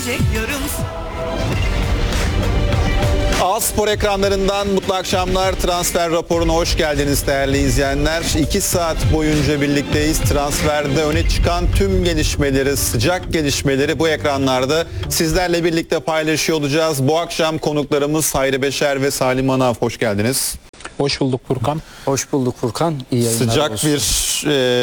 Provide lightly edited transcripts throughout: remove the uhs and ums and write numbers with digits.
gelecek yarım. A-Spor ekranlarından mutlu akşamlar. Transfer raporuna hoş geldiniz değerli izleyenler. 2 saat boyunca birlikteyiz. Transferde öne çıkan tüm gelişmeleri, sıcak gelişmeleri bu ekranlarda sizlerle birlikte paylaşıyor olacağız. Bu akşam konuklarımız Hayri Beşer ve Salim Anav. Hoş geldiniz. Hoş bulduk Furkan. Hoş bulduk Furkan. İyi yayınlar Sıcak olsun. bir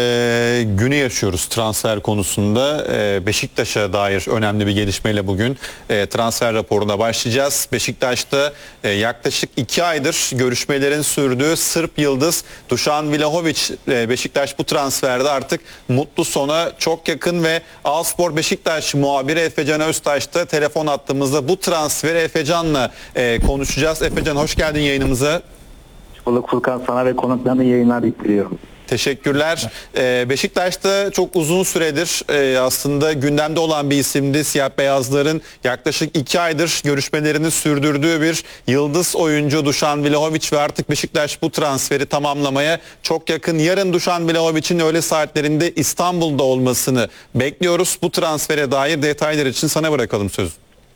günü yaşıyoruz transfer konusunda. Beşiktaş'a dair önemli bir gelişmeyle bugün transfer raporuna başlayacağız. Beşiktaş'ta yaklaşık 2 aydır görüşmelerin sürdüğü Sırp yıldız Dušan Vlahović, Beşiktaş bu transferde artık mutlu sona çok yakın ve A-Spor Beşiktaş muhabiri Efecan Öztaş da telefon attığımızda bu transferi Efecan'la konuşacağız. Efecan, hoş geldin yayınımıza. Bulduk Furkan, sana ve konuklarına yayınlar diliyorum. Teşekkürler. Beşiktaş'ta çok uzun süredir aslında gündemde olan bir isimdi. Siyah beyazların yaklaşık 2 aydır görüşmelerini sürdürdüğü bir yıldız oyuncu Dušan Vlahović ve artık Beşiktaş bu transferi tamamlamaya çok yakın. Yarın Dušan Vlahović'in öğle saatlerinde İstanbul'da olmasını bekliyoruz. Bu transfere dair detaylar için sana bırakalım sözü.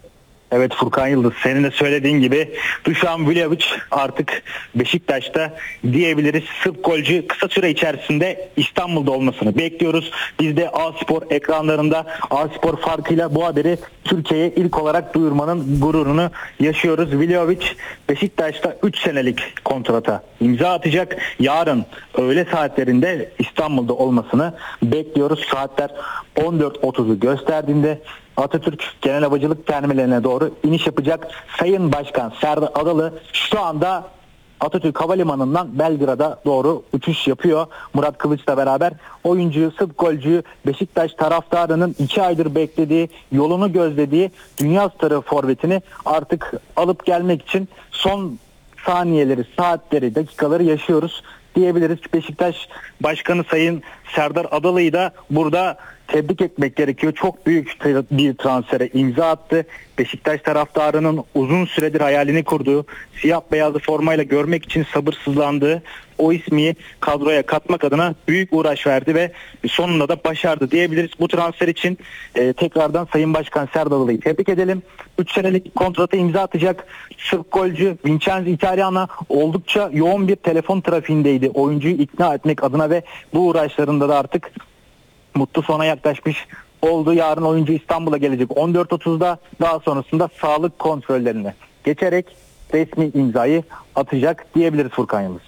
Evet Furkan Yıldız, senin de söylediğin gibi Dušan Vlahović artık Beşiktaş'ta diyebiliriz. Sırp golcü kısa süre içerisinde İstanbul'da olmasını bekliyoruz. Biz de A-Spor ekranlarında A-Spor farkıyla bu haberi Türkiye'ye ilk olarak duyurmanın gururunu yaşıyoruz. Vlahović Beşiktaş'ta 3 senelik kontrata imza atacak. Yarın öğle saatlerinde İstanbul'da olmasını bekliyoruz. Saatler 14.30'u gösterdiğinde Atatürk Genel Havacılık Terminaline doğru iniş yapacak Sayın Başkan Serdar Adalı şu anda Atatürk Havalimanı'ndan Belgrad'a doğru uçuş yapıyor. Murat Kılıç'la beraber oyuncuyu, Sırp golcüyü, Beşiktaş taraftarının 2 aydır beklediği, yolunu gözlediği dünya starı forvetini artık alıp gelmek için son saniyeleri, saatleri, dakikaları yaşıyoruz diyebiliriz. Beşiktaş Başkanı Sayın Serdar Adalı'yı da burada tebrik etmek gerekiyor. Çok büyük bir transfere imza attı. Beşiktaş taraftarının uzun süredir hayalini kurduğu, siyah beyazlı formayla görmek için sabırsızlandığı o ismi kadroya katmak adına büyük uğraş verdi ve sonunda da başardı diyebiliriz. Bu transfer için tekrardan Sayın Başkan Serdar Adalı'yı tebrik edelim. 3 senelik kontratı imza atacak Sırp golcü Vincenzo Italiano oldukça yoğun bir telefon trafiğindeydi. Oyuncuyu ikna etmek adına ve bu uğraşlarında da artık mutlu sona yaklaşmış oldu. Yarın oyuncu İstanbul'a gelecek 14.30'da, daha sonrasında sağlık kontrollerine geçerek resmi imzayı atacak diyebiliriz Furkan Yıldız.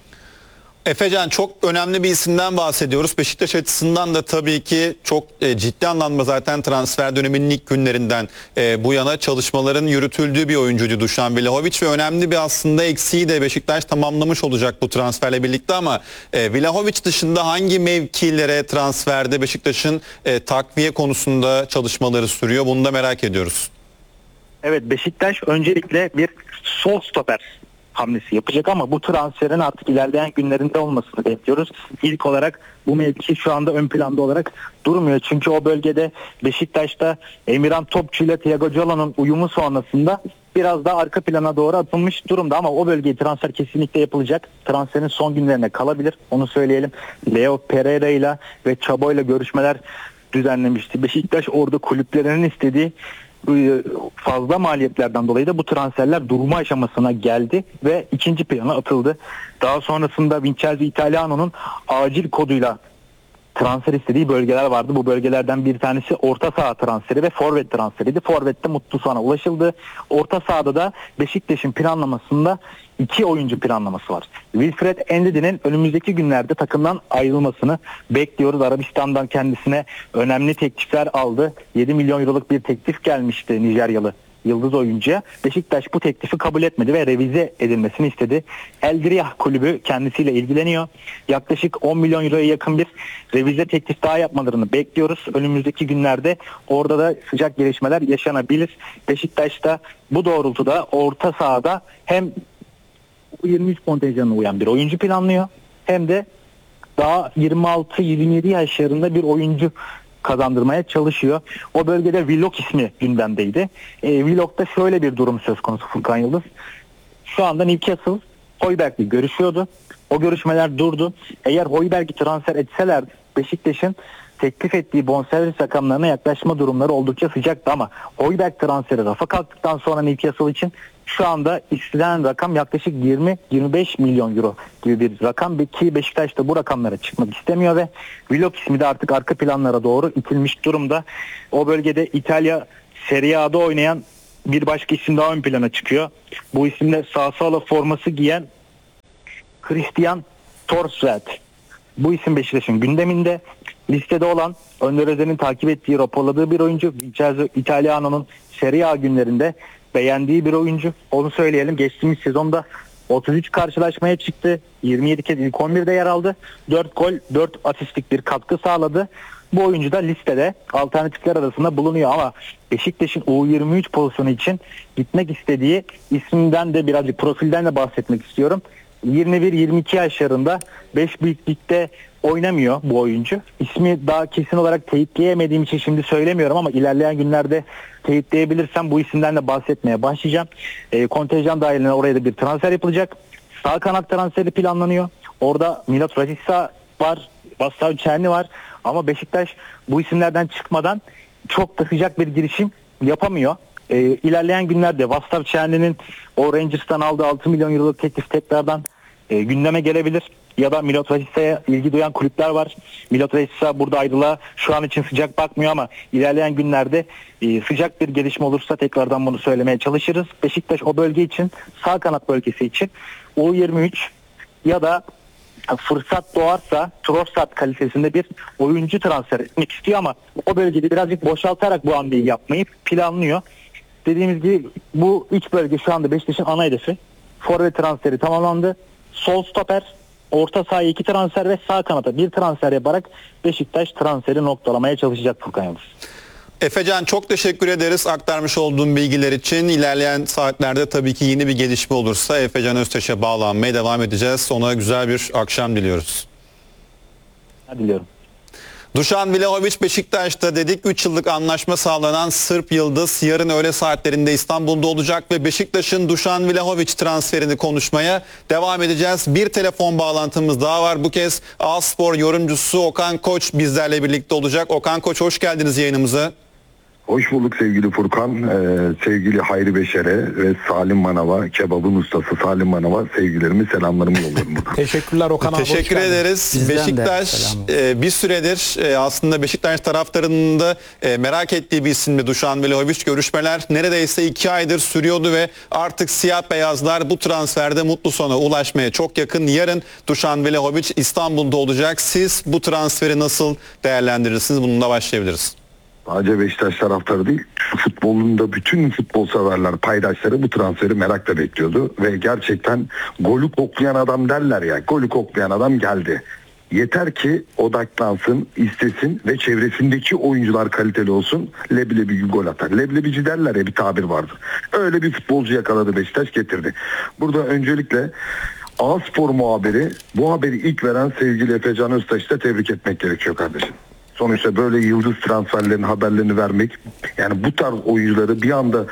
Efecan, çok önemli bir isimden bahsediyoruz. Beşiktaş açısından da tabii ki çok ciddi anlamda zaten transfer döneminin ilk günlerinden bu yana çalışmaların yürütüldüğü bir oyuncuydu Dušan Vlahović ve önemli bir aslında eksiği de Beşiktaş tamamlamış olacak bu transferle birlikte ama Vlahović dışında hangi mevkilere transferde Beşiktaş'ın takviye konusunda çalışmaları sürüyor, bunu da merak ediyoruz. Evet, Beşiktaş öncelikle bir sol stoper hamlesi yapacak ama bu transferin artık ilerleyen günlerinde olmasını bekliyoruz. İlk olarak bu mevki şu anda ön planda olarak durmuyor. Çünkü o bölgede Beşiktaş'ta Emirhan Topçu ile Thiago Jolo'nun uyumu sonrasında biraz daha arka plana doğru atılmış durumda ama o bölgeye transfer kesinlikle yapılacak. Transferin son günlerine kalabilir. Onu söyleyelim. Leo Pereira ile ve Çabo ile görüşmeler düzenlemişti. Beşiktaş orada kulüplerinin istediği fazla maliyetlerden dolayı da bu transferler durma aşamasına geldi ve ikinci plana atıldı. Daha sonrasında Vincenzo Italiano'nun acil koduyla transfer istediği bölgeler vardı. Bu bölgelerden bir tanesi orta saha transferi ve forvet transferiydi. Forvet'te mutlu sona ulaşıldı. Orta sahada da Beşiktaş'ın planlamasında 2 oyuncu planlaması var. Wilfred Ndidi'nin önümüzdeki günlerde takımdan ayrılmasını bekliyoruz. Arabistan'dan kendisine önemli teklifler aldı. 7 milyon euroluk bir teklif gelmişti Nijeryalı yıldız oyuncuya. Beşiktaş bu teklifi kabul etmedi ve revize edilmesini istedi. Eldriyah kulübü kendisiyle ilgileniyor. Yaklaşık 10 milyon euroya yakın bir revize teklif daha yapmalarını bekliyoruz. Önümüzdeki günlerde orada da sıcak gelişmeler yaşanabilir. Beşiktaş da bu doğrultuda orta sahada hem 23 kontenjanına uyan bir oyuncu planlıyor hem de daha 26-27 yaşlarında bir oyuncu kazandırmaya çalışıyor. O bölgede Willock ismi gündemdeydi. Willock'ta şöyle bir durum söz konusu Furkan Yıldız. Şu anda Newcastle Højbjerg'le görüşüyordu. O görüşmeler durdu. Eğer Højbjerg'i transfer etseler Beşiktaş'ın teklif ettiği bonservis rakamlarına yaklaşma durumları oldukça sıcaktı ama Højbjerg transferi rafa kalktıktan sonra Newcastle için şu anda istenen rakam yaklaşık 20-25 milyon euro gibi bir rakam ki Beşiktaş da bu rakamlara çıkmak istemiyor ve Willock ismi de artık arka planlara doğru itilmiş durumda. O bölgede İtalya Serie A'da oynayan bir başka isim daha ön plana çıkıyor. Bu isimde Sassuolo forması giyen Christian Thorstvedt. Bu isim Beşiktaş'ın gündeminde. Listede olan Önder Özen'in takip ettiği, raporladığı bir oyuncu. Italiano'nun Serie A günlerinde beğendiği bir oyuncu. Onu söyleyelim. Geçtiğimiz sezonda 33 karşılaşmaya çıktı. 27 kez ilk 11'de yer aldı. 4 gol, 4 asistlik bir katkı sağladı. Bu oyuncu da listede alternatifler arasında bulunuyor ama Beşiktaş'ın U23 pozisyonu için gitmek istediği isminden de birazcık profilden de bahsetmek istiyorum. 21-22 yaşlarında 5 büyük ligde oynamıyor bu oyuncu. İsmi daha kesin olarak teyitleyemediğim için şimdi söylemiyorum ama ilerleyen günlerde teyitleyebilirsem bu isimden de bahsetmeye başlayacağım. Kontenjan dahilinde oraya da bir transfer yapılacak. Sağ kanat transferi planlanıyor. Orada Milot Rashica var, Vaslav Černi var ama Beşiktaş bu isimlerden çıkmadan çok da sıcak bir girişim yapamıyor. İlerleyen günlerde Vaslav Černi'nin o Rangers'tan aldığı 6 milyon euroluk teklif tekrardan gündeme gelebilir. Ya da Milot Rasica'ya ilgi duyan kulüpler var. Milot Rashica burada ayrılığa şu an için sıcak bakmıyor ama ilerleyen günlerde sıcak bir gelişme olursa tekrardan bunu söylemeye çalışırız. Beşiktaş o bölge için, sağ kanat bölgesi için U23 ya da fırsat doğarsa Trossard kalitesinde bir oyuncu transfer etmek istiyor ama o bölgede birazcık boşaltarak bu hamleyi yapmayı planlıyor. Dediğimiz gibi bu 3 bölge şu anda Beşiktaş'ın ana hedefi. Forvet transferi tamamlandı. Sol stoper, orta sahaya 2 transfer ve sağ kanata 1 transfer yaparak Beşiktaş transferi noktalamaya çalışacak Furkan Yıldız. Efecan çok teşekkür ederiz aktarmış olduğum bilgiler için. İlerleyen saatlerde tabii ki yeni bir gelişme olursa Efecan Öztaş'a bağlanmaya devam edeceğiz. Ona güzel bir akşam diliyoruz. Diliyorum. Dušan Vlahović Beşiktaş'ta dedik. 3 yıllık anlaşma sağlanan Sırp Yıldız yarın öğle saatlerinde İstanbul'da olacak ve Beşiktaş'ın Dušan Vlahović transferini konuşmaya devam edeceğiz. Bir telefon bağlantımız daha var. Bu kez A-Spor yorumcusu Okan Koç bizlerle birlikte olacak. Okan Koç hoş geldiniz yayınımıza. Hoş bulduk sevgili Furkan, sevgili Hayri Beşer'e ve Salim Manav'a, kebabın ustası Salim Manav'a sevgilerimi, selamlarımı yolluyorum buradan. Teşekkürler Okan abi. Teşekkür ederiz. Bizden Beşiktaş bir süredir aslında Beşiktaş taraftarının da merak ettiği bir isimdi Dušan Vlahović. Görüşmeler neredeyse 2 aydır sürüyordu ve artık siyah beyazlar bu transferde mutlu sona ulaşmaya çok yakın. Yarın Dušan Vlahović İstanbul'da olacak. Siz bu transferi nasıl değerlendirirsiniz? Bununla başlayabiliriz. Sadece Beşiktaş taraftarı değil, futbolunda bütün futbol severler, paydaşları bu transferi merakla bekliyordu ve gerçekten golü koklayan adam derler ya, golü koklayan adam geldi. Yeter ki odaklansın, istesin ve çevresindeki oyuncular kaliteli olsun, leblebi gibi gol atar. Leblebici derler ya, bir tabir vardır. Öyle bir futbolcu yakaladı, Beşiktaş getirdi. Burada öncelikle A-Spor muhabiri, bu haberi ilk veren sevgili Efecan Öztaş'ı da tebrik etmek gerekiyor kardeşim. Sonuçta böyle yıldız transferlerin haberlerini vermek, yani bu tarz oyuncuları bir anda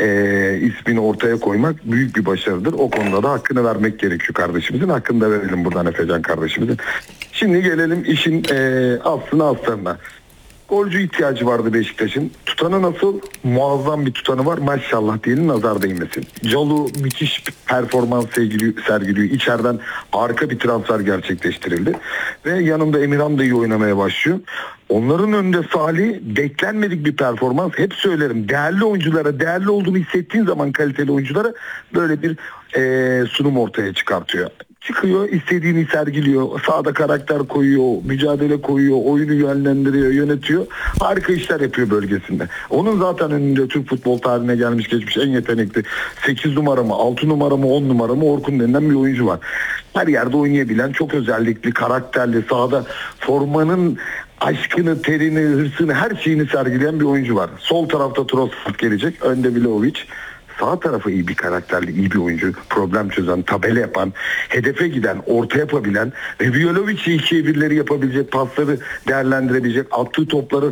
ismini ortaya koymak büyük bir başarıdır. O konuda da hakkını vermek gerekiyor kardeşimizin. Hakkını da verelim buradan Efecan kardeşimizin. Şimdi gelelim işin aslına aslarına. Golcü ihtiyacı vardı Beşiktaş'ın. Tutanı nasıl? Muazzam bir tutanı var. Maşallah diyelim, nazar değmesin. Calu müthiş performans sergiliyor. İçeriden harika bir transfer gerçekleştirildi. Ve yanında Emirhan da iyi oynamaya başlıyor. Onların önünde Salih beklenmedik bir performans. Hep söylerim, değerli oyunculara, değerli olduğunu hissettiğin zaman kaliteli oyunculara böyle bir sunum ortaya çıkartıyor. Çıkıyor, istediğini sergiliyor, sahada karakter koyuyor, mücadele koyuyor, oyunu yönlendiriyor, yönetiyor. Harika işler yapıyor bölgesinde. Onun zaten önünde Türk futbol tarihine gelmiş geçmiş en yetenekli 8 numara mı, 6 numara mı, 10 numara mı Orkun denilen bir oyuncu var. Her yerde oynayabilen, çok özellikli, karakterli, sahada formanın aşkını, terini, hırsını, her şeyini sergileyen bir oyuncu var. Sol tarafta Trossard gelecek, önde Vlahović. Sağ tarafa iyi bir karakterli, iyi bir oyuncu, problem çözen, tabela yapan, hedefe giden, orta yapabilen ve Vlahovic'i 2'ye 1'leri yapabilecek, pasları değerlendirebilecek, attığı topları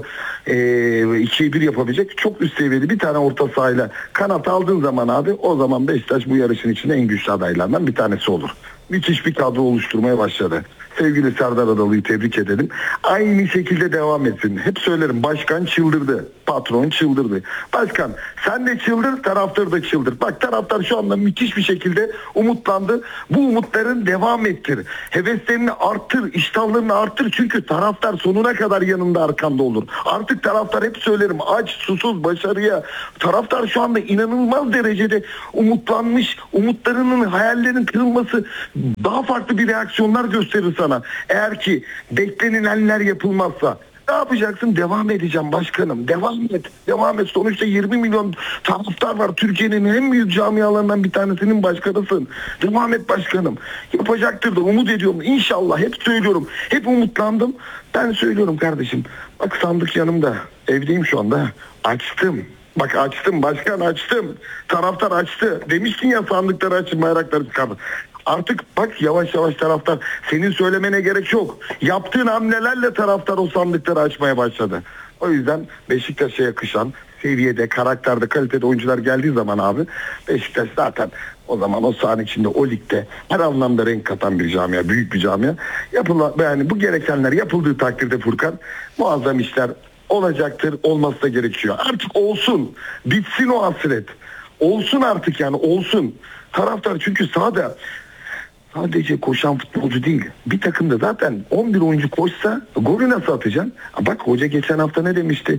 2'ye 1 yapabilecek çok üst seviyeli bir tane orta sahayla kanat aldığın zaman abi, o zaman Beşiktaş bu yarışın içinde en güçlü adaylardan bir tanesi olur. Müthiş bir kadro oluşturmaya başladı. Sevgili Serdar Adalı'yı tebrik edelim. Aynı şekilde devam etsin. Hep söylerim, başkan çıldırdı. Patron çıldırdı. Başkan sen de çıldır, taraftar da çıldır. Bak taraftar şu anda müthiş bir şekilde umutlandı. Bu umutların devam ettir. Heveslerini arttır, iştahlarını arttır. Çünkü taraftar sonuna kadar yanında, arkanda olur. Artık taraftar, hep söylerim, aç susuz başarıya. Taraftar şu anda inanılmaz derecede umutlanmış. Umutlarının, hayallerin kırılması daha farklı bir reaksiyonlar gösterir sana. Eğer ki beklenilenler yapılmazsa. Ne yapacaksın? Devam edeceğim başkanım. Devam et. Devam et. Sonuçta 20 milyon taraftar var. Türkiye'nin en büyük camialarından bir tanesinin başkanısın. Devam et başkanım. Yapacaktır da umut ediyorum. İnşallah. Hep söylüyorum. Hep umutlandım. Ben söylüyorum kardeşim. Bak sandık yanımda. Evdeyim şu anda. Açtım. Bak açtım başkan, açtım. Taraftar açtı. Demiştin ya, sandıkları açın, bayrakları çıkardı. Artık bak yavaş yavaş taraftar, senin söylemene gerek yok. Yaptığın hamlelerle taraftar o sandıkları açmaya başladı. O yüzden Beşiktaş'a yakışan seviyede, karakterde, kalitede oyuncular geldiği zaman abi, Beşiktaş zaten o zaman o sahanın içinde, o ligde her anlamda renk katan bir camia, büyük bir camia. Yani bu gerekenler yapıldığı takdirde Furkan, muazzam işler olacaktır, olması da gerekiyor. Artık olsun, bitsin o hasret. Olsun artık, yani olsun. Taraftar çünkü sahada sadece koşan futbolcu değil. Bir takımda zaten 11 oyuncu koşsa golü nasıl atacaksın? Bak hoca geçen hafta ne demişti?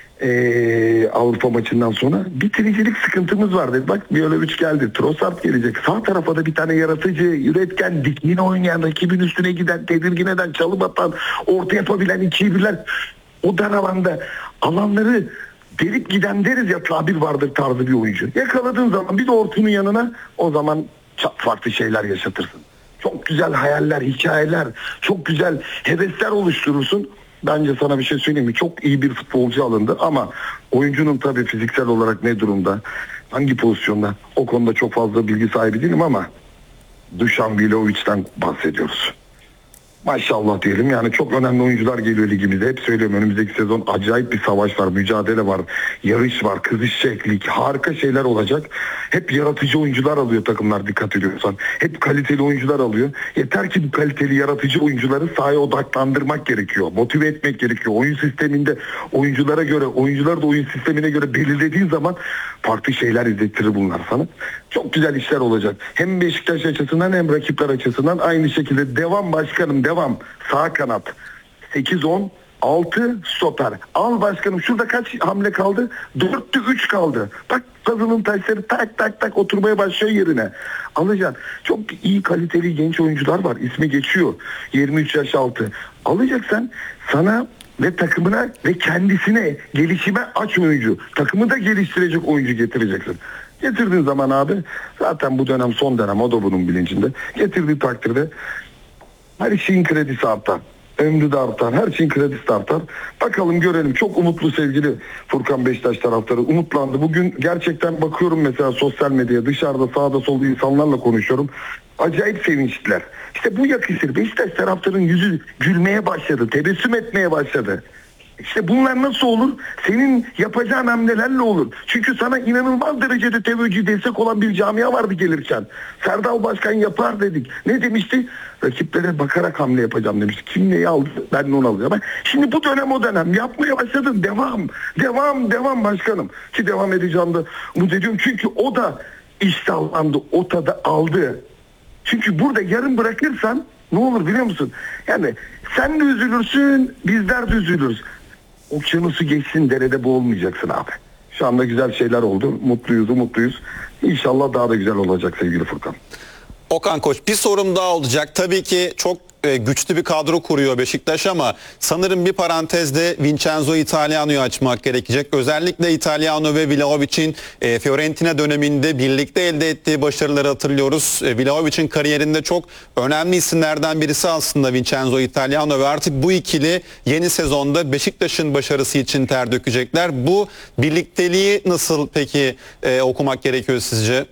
Avrupa maçından sonra bitiricilik sıkıntımız var dedi. Bak Bialovic geldi. Trossard gelecek. Sağ tarafa da bir tane yaratıcı, üretken, dikliğine oynayan, rakibin üstüne giden, tedirgin eden, çalım atan, orta yapabilen, ikiyi bilen, o dar alanda alanları delip giden deriz ya, tabir vardır tarzı bir oyuncu. Yakaladığın zaman bir de Orkun'un yanına, o zaman çok farklı şeyler yaşatırsın. Çok güzel hayaller, hikayeler, çok güzel hevesler oluşturursun. Bence sana bir şey söyleyeyim mi? Çok iyi bir futbolcu alındı ama oyuncunun tabii fiziksel olarak ne durumda, hangi pozisyonda, o konuda çok fazla bilgi sahibi değilim ama Dušan Vlahovic'ten bahsediyoruz. Maşallah diyelim, yani çok önemli oyuncular geliyor ligimizde. Hep söylüyorum, önümüzdeki sezon acayip bir savaş var, mücadele var, yarış var, kızışacak, harika şeyler olacak. Hep yaratıcı oyuncular alıyor takımlar, dikkat ediyorsan. Hep kaliteli oyuncular alıyor. Yeter ki bu kaliteli yaratıcı oyuncuları sahaya odaklandırmak gerekiyor. Motive etmek gerekiyor. Oyun sisteminde oyunculara göre, oyuncular da oyun sistemine göre belirlediğin zaman farklı şeyler izlettirir bunlar sana. Çok güzel işler olacak. Hem Beşiktaş açısından hem rakipler açısından aynı şekilde devam başkanım, devam. Sağ kanat 8-10, 6 stoper. Al başkanım, şurada kaç hamle kaldı? 4'te 3 kaldı. Bak puzzle'ın taşları tak tak tak oturmaya başlıyor yerine. Alacaksın. Çok iyi kaliteli genç oyuncular var. İsmi geçiyor. 23 yaş altı. Alacaksan sana ve takımına ve kendisine gelişime aç oyuncu. Takımı da geliştirecek oyuncu getireceksin. Getirdiğin zaman abi, zaten bu dönem son dönem, o da bunun bilincinde. Getirdiği takdirde her şeyin kredisi artar. Ömrü de artar. Her şeyin kredisi de artar. Bakalım görelim. Çok umutlu sevgili Furkan, Beşiktaş taraftarı. Umutlandı. Bugün gerçekten bakıyorum mesela sosyal medyaya, dışarıda sağda solda insanlarla konuşuyorum. Acayip sevinçliler. İşte bu yakışır. Beşiktaş taraftarının yüzü gülmeye başladı. Tebessüm etmeye başladı. İşte bunlar nasıl olur? Senin yapacağın hamlelerle olur. Çünkü sana inanılmaz derecede teveccüh, destek olan bir camia vardı gelirken. Serdal Başkan yapar dedik. Ne demişti? Rakiplere bakarak hamle yapacağım demişti. Kim neyi aldı? Ben de onu alacağım. Şimdi bu dönem o dönem. Yapmaya başladın. Devam. Devam. Devam başkanım. Ki devam edeceğim de umut ediyorum. Çünkü o da iştahlandı. O tadı aldı. Çünkü burada yarım bırakırsan ne olur biliyor musun? Yani sen de üzülürsün, bizler de üzülürüz. Okyanusu geçsin, derede boğulmayacaksın abi. Şu anda güzel şeyler oldu. Mutluyuz, umutluyuz. İnşallah daha da güzel olacak sevgili Furkan. Okan Koç, bir sorum daha olacak. Tabii ki çok güçlü bir kadro kuruyor Beşiktaş ama sanırım bir parantezde Vincenzo Italiano'yu açmak gerekecek. Özellikle Italiano ve Vlahovic'in Fiorentina döneminde birlikte elde ettiği başarıları hatırlıyoruz. Vlahovic'in kariyerinde çok önemli isimlerden birisi aslında Vincenzo Italiano ve artık bu ikili yeni sezonda Beşiktaş'ın başarısı için ter dökecekler. Bu birlikteliği nasıl peki okumak gerekiyor sizce?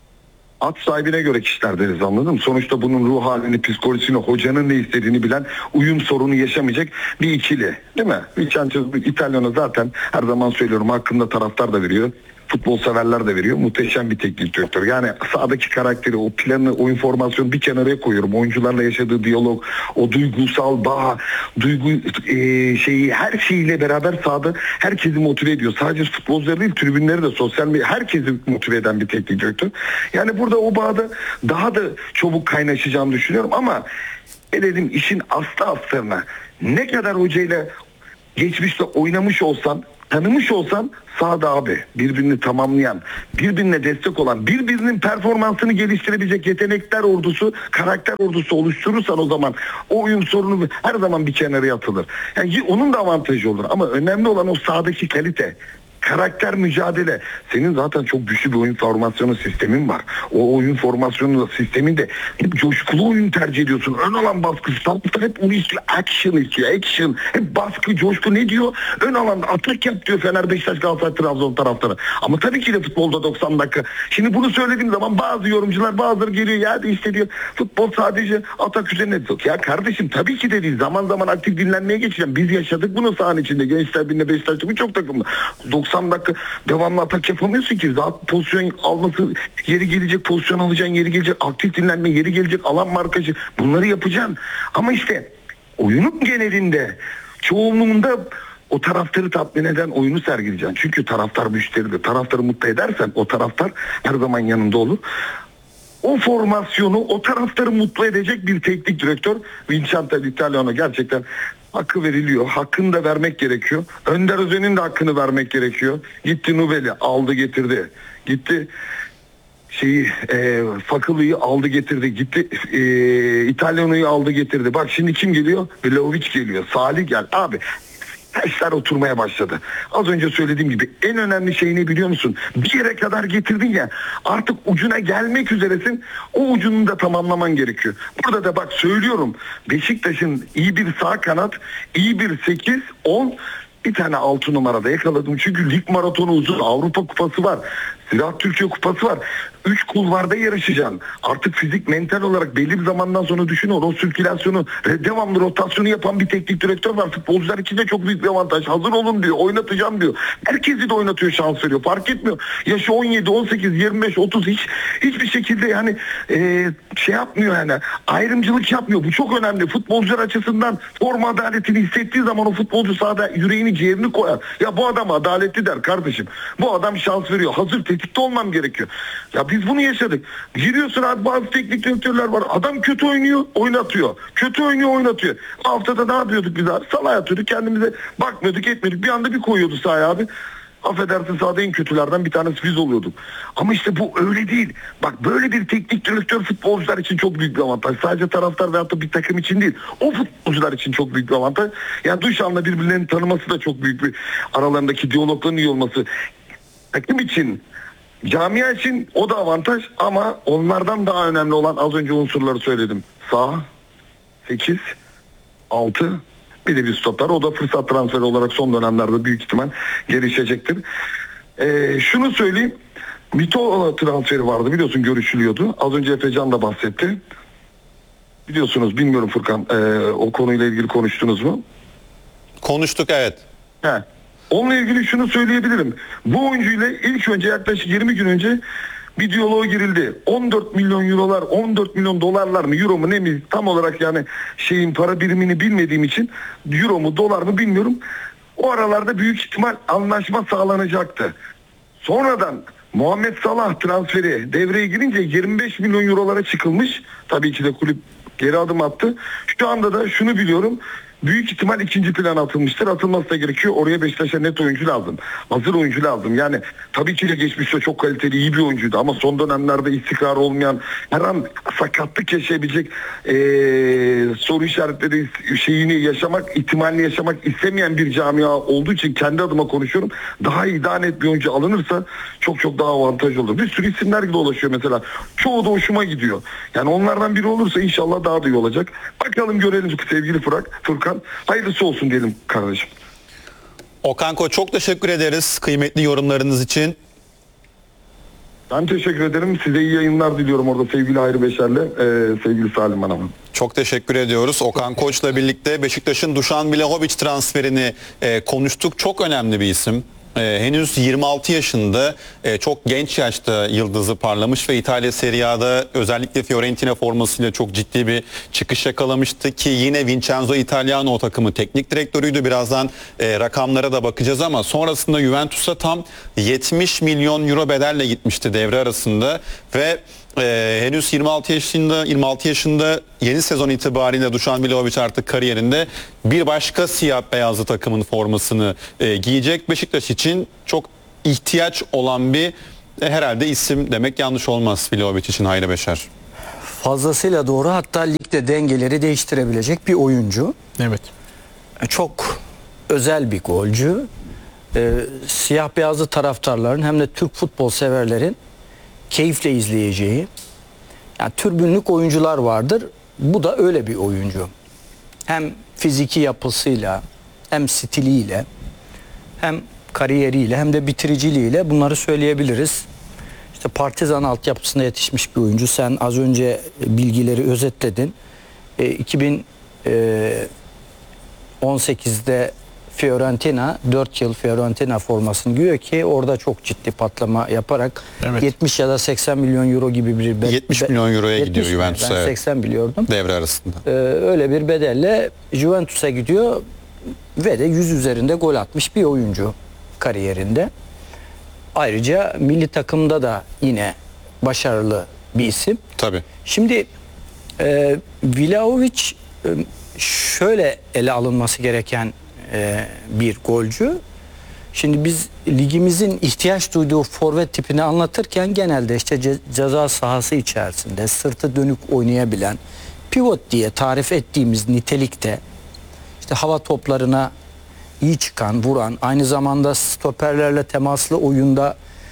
At sahibine göre kişiler deriz, anladın mı? Sonuçta bunun ruh halini, psikolojisini, hocanın ne istediğini bilen, uyum sorunu yaşamayacak bir ikili. Değil mi? Vincenzo Italiano zaten her zaman söylüyorum, hakkında taraftar da veriyor. futbol severler de veriyor. Muhteşem bir teknik direktör. Yani sahadaki karakteri, o planı, o informasyonu bir kenara koyuyorum. Oyuncularla yaşadığı diyalog, o duygusal bağ, şeyi, her şeyiyle beraber sahada herkesi motive ediyor. Sadece futbolcuları değil, tribünleri de, sosyal medya, herkesi motive eden bir teknik direktör. Yani burada o bağda daha da çabuk kaynaşacağını düşünüyorum ama gelelim işin aslarına. Ne kadar hocayla geçmişte oynamış olsan, tanımış olsan sahada abi birbirini tamamlayan, birbirine destek olan, birbirinin performansını geliştirebilecek yetenekler ordusu, karakter ordusu oluşturursan o zaman o uyum sorunu her zaman bir kenara atılır. Yani onun da avantajı olur ama önemli olan o sahadaki kalite. Karakter, mücadele. Senin zaten çok güçlü bir oyun formasyonu sistemin var. O oyun formasyonu sisteminde hep coşkulu oyun tercih ediyorsun. Ön alan baskısı. Taraftar hep onu istiyor. Action istiyor. Action. Hep baskı, coşku ne diyor? Ön alanda atak yap diyor Fener, Beşiktaş, Galatasaray, Trabzon taraftarı. Ama tabii ki de futbolda 90 dakika. Şimdi bunu söylediğim zaman bazı yorumcular, bazıları geliyor ya da işte diyor futbol sadece atak üzerine. Ya kardeşim tabii ki de değil. Zaman zaman aktif dinlenmeye geçeceğim. Biz yaşadık bunu sahanın içinde. Gençler Birliği'nde, Beşiktaş'ta birçok takımda. 90 dakika devamlı atak yapamıyorsun ki. Zaten pozisyon alması, yeri gelecek pozisyon alacaksın, yeri gelecek aktif dinlenme, yeri gelecek alan markajı. Bunları yapacaksın. Ama işte oyunun genelinde, çoğunluğunda o taraftarı tatmin eden oyunu sergileyeceksin. Çünkü taraftar müşteridir. Taraftarı mutlu edersen o taraftar her zaman yanında olur. O formasyonu, o taraftarı mutlu edecek bir teknik direktör Vincenzo Italiano gerçekten hakkı veriliyor. Hakkını da vermek gerekiyor. Önder Özen'in de hakkını vermek gerekiyor. Gitti Nubel'i aldı getirdi. Gitti Fakılı'yı aldı getirdi. Gitti İtalyano'yu aldı getirdi. Bak şimdi kim geliyor? Vlahovic geliyor. Salih gel. Abi taşlar oturmaya başladı. Az önce söylediğim gibi en önemli şey ne biliyor musun? Bir yere kadar getirdin ya, artık ucuna gelmek üzeresin. O ucunu da tamamlaman gerekiyor. Burada da bak söylüyorum, Beşiktaş'ın iyi bir sağ kanat, iyi bir 8, 10, bir tane 6 numarada yakaladım. Çünkü lig maratonu uzun, Avrupa Kupası var. Ziraat Türkiye Kupası var. 3 kulvarda yarışacaksın. Artık fizik, mental olarak belli bir zamandan sonra düşün o sirkülasyonu, devamlı rotasyonu yapan bir teknik direktör var. Futbolcular için de çok büyük bir avantaj. Hazır olun diyor, oynatacağım diyor. Herkesi de oynatıyor, şans veriyor. Fark etmiyor. Yaşı 17, 18, 25, 30 hiçbir şekilde yani şey yapmıyor yani. Ayrımcılık yapmıyor. Bu çok önemli. Futbolcular açısından forma adaletini hissettiği zaman o futbolcu sahada yüreğini, ciğerini koyar. Ya bu adam adaletli der kardeşim. Bu adam şans veriyor. Hazır tetikte olmam gerekiyor. Ya biz bunu yaşadık. Giriyorsun abi, bazı teknik direktörler var. Adam kötü oynuyor, oynatıyor. Kötü oynuyor, oynatıyor. Haftada ne yapıyorduk biz abi? Salah atıyorduk, kendimize bakmıyorduk, etmiyorduk. Bir anda bir koyuyordu sahaya abi. Affedersin, sahada en kötülerden bir tanesi biz oluyorduk. Ama işte bu öyle değil. Bak böyle bir teknik direktör futbolcular için çok büyük bir avantaj. Sadece taraftar veyahut da bir takım için değil. O futbolcular için çok büyük bir avantaj. Yani Duşan'la birbirlerini tanıması da çok büyük bir, aralarındaki diyalogların iyi olması. Takım için, camia için o da avantaj ama onlardan daha önemli olan az önce unsurları söyledim. Sağ, 8, 6, bir de bir stoper. O da fırsat transferi olarak son dönemlerde büyük ihtimal gelişecektir. Şunu söyleyeyim. Mito transferi vardı biliyorsun, görüşülüyordu. Az önce Efecan da bahsetti. Biliyorsunuz, bilmiyorum Furkan, o konuyla ilgili konuştunuz mu? Konuştuk, evet. He. Onunla ilgili şunu söyleyebilirim. Bu oyuncuyla ilk önce yaklaşık 20 gün önce bir diyaloğa girildi. 14 milyon eurolar, 14 milyon dolarlar mı, euro mu ne mi, tam olarak yani para birimini bilmediğim için euro mu dolar mı bilmiyorum. O aralarda büyük ihtimal anlaşma sağlanacaktı. Sonradan Muhammed Salah transferi devreye girince 25 milyon eurolara çıkılmış. Tabii ki de kulüp geri adım attı. Şu anda da şunu biliyorum. Büyük ihtimal ikinci plana atılmıştır. Atılması da gerekiyor. Oraya Beşiktaş'a net oyuncu lazım. Hazır oyuncu lazım. Yani tabii ki de geçmişte çok kaliteli, iyi bir oyuncuydu ama son dönemlerde istikrar olmayan, her an sakatlık yaşayabilecek, soru işaretleri ihtimalini yaşamak istemeyen bir camia olduğu için kendi adıma konuşuyorum. Daha iyi, daha net bir oyuncu alınırsa çok çok daha avantaj olur. Bir sürü isimler gibi dolaşıyor mesela. Çoğu da hoşuma gidiyor. Yani onlardan biri olursa inşallah daha da iyi olacak. Bakalım, görelim sevgili Furkan. Hayırlısı olsun diyelim kardeşim. Okan Koç, çok teşekkür ederiz kıymetli yorumlarınız için. Ben teşekkür ederim. Size iyi yayınlar diliyorum orada sevgili Hayri Beşer'le sevgili Salim Hanım'a. Çok teşekkür ediyoruz. Okan Koç'la birlikte Beşiktaş'ın Dušan Vlahović transferini konuştuk. Çok önemli bir isim. henüz 26 yaşında, çok genç yaşta yıldızı parlamış ve İtalya Serie A'da özellikle Fiorentina formasıyla çok ciddi bir çıkış yakalamıştı ki yine Vincenzo Italiano o takımın teknik direktörüydü. Birazdan rakamlara da bakacağız ama sonrasında Juventus'a tam 70 milyon euro bedelle gitmişti devre arasında ve henüz 26 yaşında yeni sezon itibariyle Dušan Vlahović artık kariyerinde bir başka siyah beyazlı takımın formasını giyecek. Beşiktaş için çok ihtiyaç olan bir herhalde isim demek yanlış olmaz Vlahović için Hayri Beşer. Fazlasıyla doğru, hatta ligde dengeleri değiştirebilecek bir oyuncu. Evet. Çok özel bir golcü. Siyah beyazlı taraftarların hem de Türk futbol severlerin keyifle izleyeceği, yani türbünlük oyuncular vardır. Bu da öyle bir oyuncu. Hem fiziki yapısıyla, hem stiliyle, hem kariyeriyle, hem de bitiriciliğiyle bunları söyleyebiliriz. İşte Partizan altyapısında yetişmiş bir oyuncu. Sen az önce bilgileri özetledin. 2018'de Fiorentina, 4 yıl Fiorentina formasını giyiyor ki orada çok ciddi patlama yaparak 70 ya da 80 milyon euro gibi bir 70 milyon euroya gidiyor Juventus'a. Ben 80 biliyordum. Devre arasında. Öyle bir bedelle Juventus'a gidiyor ve de 100 üzerinde gol atmış bir oyuncu kariyerinde. Ayrıca milli takımda da yine başarılı bir isim. Tabii. Şimdi Vlahović şöyle ele alınması gereken bir golcü. Şimdi biz ligimizin ihtiyaç duyduğu forvet tipini anlatırken genelde işte ceza sahası içerisinde sırtı dönük oynayabilen, pivot diye tarif ettiğimiz nitelikte, işte hava toplarına iyi çıkan, vuran, aynı zamanda stoperlerle temaslı oyunda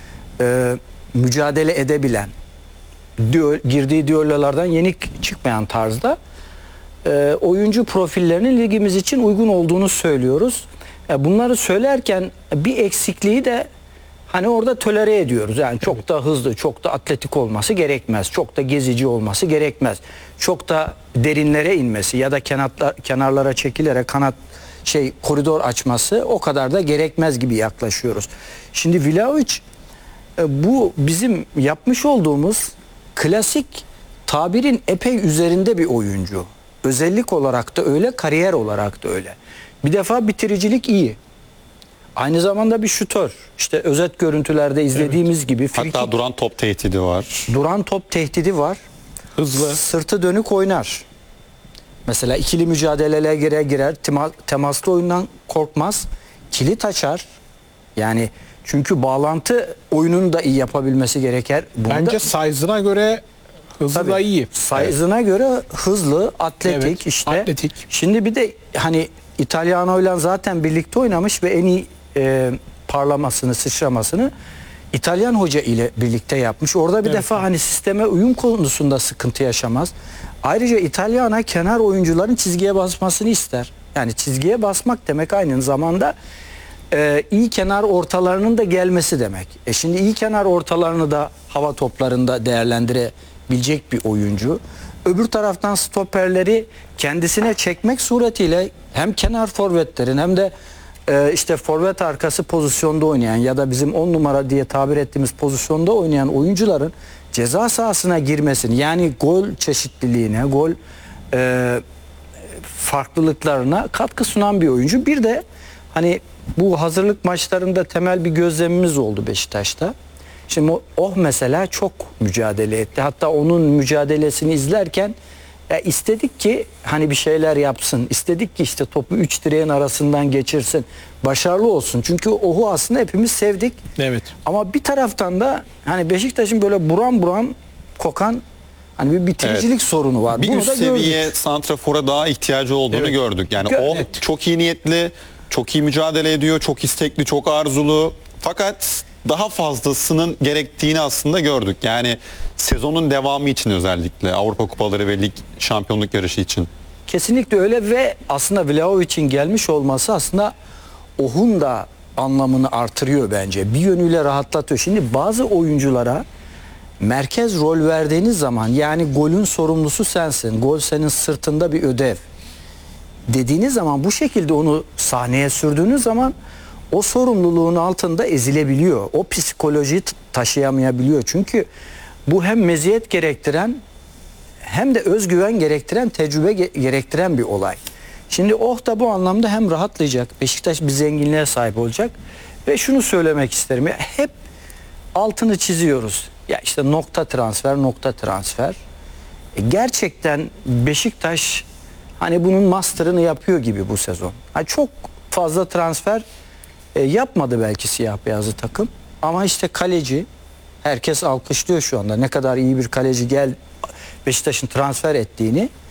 mücadele edebilen, girdiği düellolardan yenik çıkmayan tarzda oyuncu profillerinin ligimiz için uygun olduğunu söylüyoruz. Bunları söylerken bir eksikliği de hani orada tolere ediyoruz. Yani çok da hızlı, çok da atletik olması gerekmez. Çok da gezici olması gerekmez. Çok da derinlere inmesi ya da kenarlara çekilerek koridor açması o kadar da gerekmez gibi yaklaşıyoruz. Şimdi Vlahović bu bizim yapmış olduğumuz klasik tabirin epey üzerinde bir oyuncu. Özellik olarak da öyle, kariyer olarak da öyle. Bir defa bitiricilik iyi. Aynı zamanda bir şutör. İşte özet görüntülerde izlediğimiz gibi. Hatta duran top tehdidi var. Duran top tehdidi var. Hızlı. Sırtı dönük oynar. Mesela ikili mücadelelere girer. Temaslı oyundan korkmaz. Kilit açar. Yani çünkü bağlantı oyununu da iyi yapabilmesi gerekir. Bence size'ına göre hızlı da iyi. Size'ına göre hızlı, atletik işte. Atletik. Şimdi bir de hani İtalyano ile zaten birlikte oynamış ve en iyi parlamasını, sıçramasını İtalyan hoca ile birlikte yapmış. Orada bir defa hani sisteme uyum konusunda sıkıntı yaşamaz. Ayrıca İtalyana kenar oyuncuların çizgiye basmasını ister. Yani çizgiye basmak demek aynı zamanda iyi kenar ortalarının da gelmesi demek. Şimdi iyi kenar ortalarını da hava toplarında değerlendirebilecek bir oyuncu. Öbür taraftan stoperleri kendisine çekmek suretiyle hem kenar forvetlerin hem de işte forvet arkası pozisyonda oynayan ya da bizim 10 numara diye tabir ettiğimiz pozisyonda oynayan oyuncuların ceza sahasına girmesini, yani gol çeşitliliğine, gol farklılıklarına katkı sunan bir oyuncu. Bir de hani bu hazırlık maçlarında temel bir gözlemimiz oldu Beşiktaş'ta. Şimdi mesela çok mücadele etti. Hatta onun mücadelesini izlerken istedik ki hani bir şeyler yapsın. İstedik ki işte topu 3 direğin arasından geçirsin. Başarılı olsun. Çünkü Oh'u aslında hepimiz sevdik. Evet. Ama bir taraftan da hani Beşiktaş'ın böyle buram buram kokan hani bir bitiricilik sorunu var. Bir Bunu üst da seviye gördük. santrafora daha ihtiyacı olduğunu gördük. Yani o Evet. çok iyi niyetli, çok iyi mücadele ediyor, çok istekli, çok arzulu. Fakat daha fazlasının gerektiğini aslında gördük. Yani sezonun devamı için, özellikle Avrupa Kupaları ve lig şampiyonluk yarışı için. Kesinlikle öyle ve aslında Vlahović'in gelmiş olması aslında Oh'un da anlamını artırıyor bence. Bir yönüyle rahatlatıyor. Şimdi bazı oyunculara merkez rol verdiğiniz zaman, yani golün sorumlusu sensin, gol senin sırtında bir ödev dediğiniz zaman, bu şekilde onu sahneye sürdüğünüz zaman o sorumluluğun altında ezilebiliyor. O psikolojiyi taşıyamayabiliyor. Çünkü bu hem meziyet gerektiren hem de özgüven gerektiren, tecrübe gerektiren bir olay. Şimdi da bu anlamda hem rahatlayacak, Beşiktaş bir zenginliğe sahip olacak ve şunu söylemek isterim. Ya hep altını çiziyoruz. Ya işte nokta transfer. Gerçekten Beşiktaş hani bunun master'ını yapıyor gibi bu sezon. Hani çok fazla transfer yapmadı belki siyah beyazlı takım. Ama işte kaleci, herkes alkışlıyor şu anda. Ne kadar iyi bir kaleci Beşiktaş'ın transfer ettiğini.